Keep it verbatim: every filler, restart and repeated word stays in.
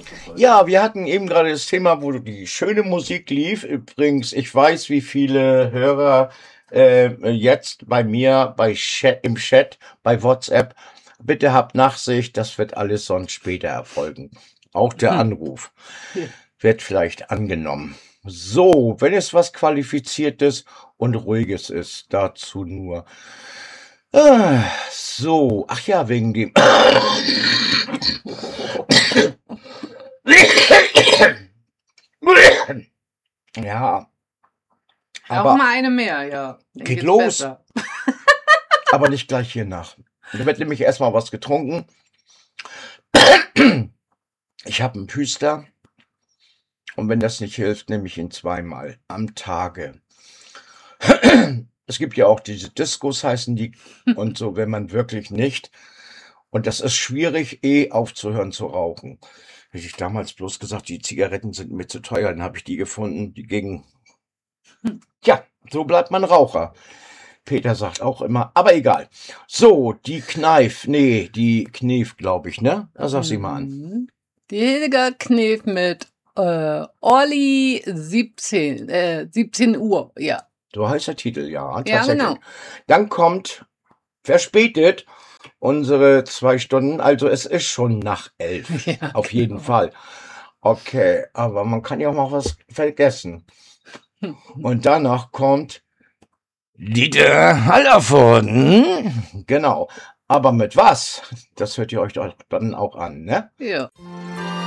Ja, wir hatten eben gerade das Thema, wo die schöne Musik lief. Übrigens, ich weiß, wie viele Hörer äh, jetzt bei mir bei Chat, im Chat, bei WhatsApp, bitte habt Nachsicht, das wird alles sonst später erfolgen. Auch der Hm. Anruf wird vielleicht angenommen. So, wenn es was Qualifiziertes und Ruhiges ist, dazu nur. Ah, so, ach ja, wegen dem. Ja, Auch aber mal eine mehr, ja. Dann geht geht's los, besser. aber nicht gleich hier nach. Da wird nämlich erstmal was getrunken. Ich habe einen Püster und wenn das nicht hilft, nehme ich ihn zweimal am Tage. Es gibt ja auch diese Diskos, heißen die, und so, wenn man wirklich nicht. Und das ist schwierig, eh aufzuhören zu rauchen. Hätte ich damals bloß gesagt, die Zigaretten sind mir zu teuer, dann habe ich die gefunden, die gegen. Ja, so bleibt man Raucher. Peter sagt auch immer, aber egal. So, die Kneif, nee, die Knef, glaube ich, ne? Da sag sie mal an. Mhm. Jäger Knef mit äh, Olli siebzehn, äh, siebzehn Uhr, ja. So heißt der Titel, ja, Ja, tatsächlich. genau. Dann kommt verspätet unsere zwei Stunden, also es ist schon nach elf, Ja, auf jeden genau. Fall. Okay, aber man kann ja auch mal was vergessen. Und danach kommt Dieter Hallervorden. Genau. Aber mit was? Das hört ihr euch doch dann auch an, ne? Ja.